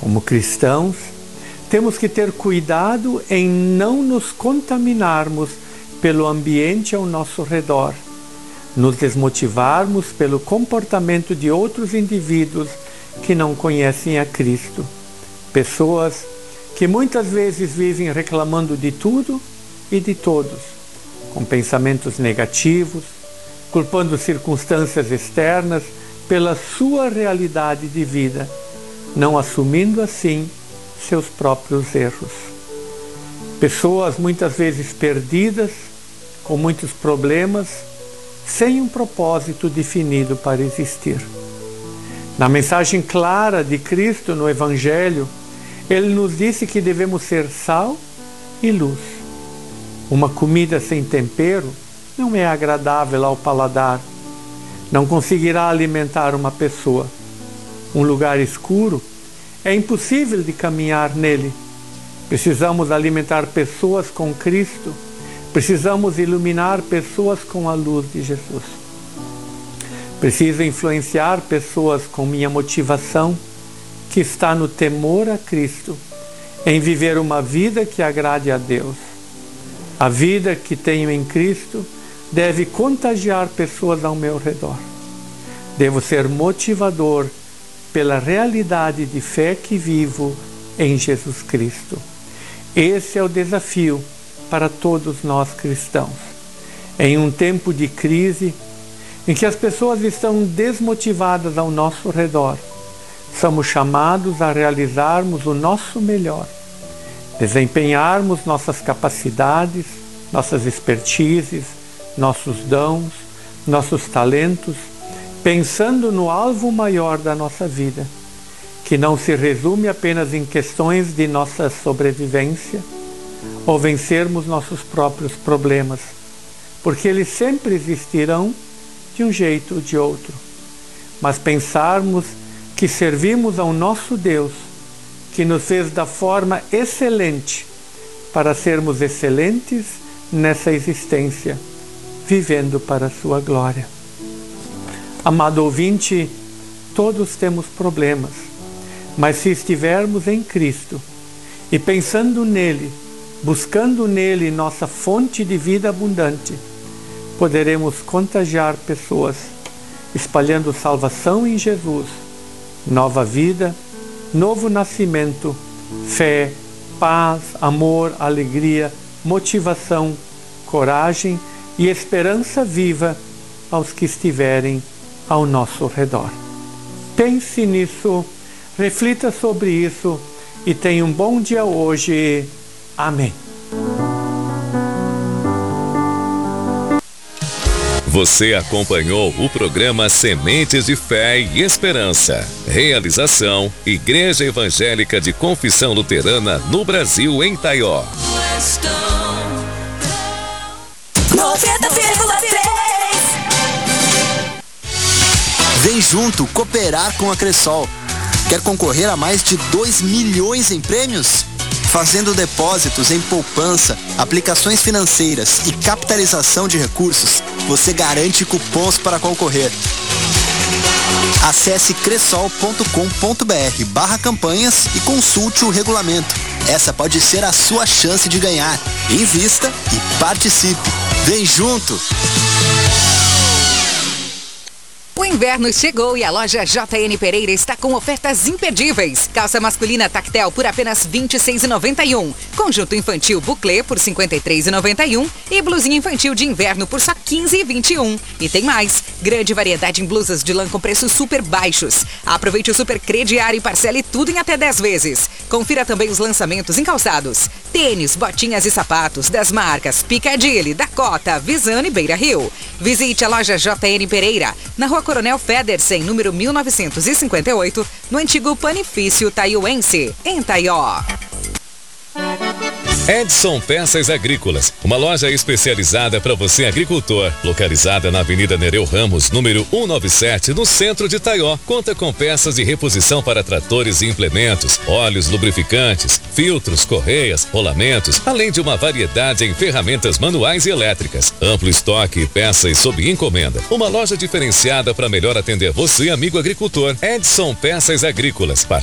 Como cristãos, temos que ter cuidado em não nos contaminarmos pelo ambiente ao nosso redor, nos desmotivarmos pelo comportamento de outros indivíduos que não conhecem a Cristo. Pessoas que muitas vezes vivem reclamando de tudo e de todos, com pensamentos negativos, culpando circunstâncias externas pela sua realidade de vida, não assumindo assim seus próprios erros. Pessoas muitas vezes perdidas, com muitos problemas, sem um propósito definido para existir. Na mensagem clara de Cristo no Evangelho, Ele nos disse que devemos ser sal e luz. Uma comida sem tempero não é agradável ao paladar, não conseguirá alimentar uma pessoa. Um lugar escuro é impossível de caminhar nele. Precisamos alimentar pessoas com Cristo, precisamos iluminar pessoas com a luz de Jesus. Preciso influenciar pessoas com minha motivação, que está no temor a Cristo, em viver uma vida que agrade a Deus. A vida que tenho em Cristo deve contagiar pessoas ao meu redor. Devo ser motivador pela realidade de fé que vivo em Jesus Cristo. Esse é o desafio para todos nós cristãos. Em um tempo de crise, em que as pessoas estão desmotivadas ao nosso redor, somos chamados a realizarmos o nosso melhor, desempenharmos nossas capacidades, nossas expertises, nossos dons, nossos talentos, pensando no alvo maior da nossa vida, que não se resume apenas em questões de nossa sobrevivência ou vencermos nossos próprios problemas, porque eles sempre existirão de um jeito ou de outro, mas pensarmos que servimos ao nosso Deus, que nos fez da forma excelente para sermos excelentes nessa existência, vivendo para a sua glória. Amado ouvinte, todos temos problemas, mas se estivermos em Cristo e pensando nele, buscando nele nossa fonte de vida abundante, poderemos contagiar pessoas, espalhando salvação em Jesus, nova vida, novo nascimento, fé, paz, amor, alegria, motivação, coragem e esperança viva aos que estiverem ao nosso redor. Pense nisso, reflita sobre isso e tenha um bom dia hoje. Amém. Você acompanhou o programa Sementes de Fé e Esperança. Realização: Igreja Evangélica de Confissão Luterana no Brasil, em Taió. 90,3. Vem junto cooperar com a Cressol. Quer concorrer a mais de 2 milhões em prêmios? Fazendo depósitos em poupança, aplicações financeiras e capitalização de recursos, você garante cupons para concorrer. Acesse cressol.com.br/campanhas e consulte o regulamento. Essa pode ser a sua chance de ganhar. Invista e participe. Vem junto! O inverno chegou e a loja JN Pereira está com ofertas imperdíveis. Calça masculina tactel por apenas R$ 26,91. Conjunto infantil buclé por R$ 53,91. E blusinha infantil de inverno por só R$ 15,21. E tem mais. Grande variedade em blusas de lã com preços super baixos. Aproveite o super crediário e parcele tudo em até 10 vezes. Confira também os lançamentos em calçados. Tênis, botinhas e sapatos das marcas Piccadilly, Dakota, Visano e Beira Rio. Visite a loja JN Pereira, na Rua Coronel Federsen, número 1958, no antigo Panifício Taioense, em Taió. Edson Peças Agrícolas, uma loja especializada para você agricultor, localizada na Avenida Nereu Ramos, número 197, no centro de Taió. Conta com peças de reposição para tratores e implementos, óleos lubrificantes, filtros, correias, rolamentos, além de uma variedade em ferramentas manuais e elétricas. Amplo estoque e peças sob encomenda. Uma loja diferenciada para melhor atender você, amigo agricultor. Edson Peças Agrícolas.